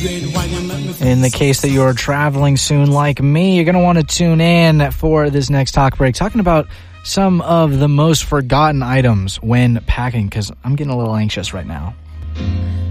In the case that you're traveling soon like me, you're going to want to tune in for this next talk break, talking about some of the most forgotten items when packing, because I'm getting a little anxious right now.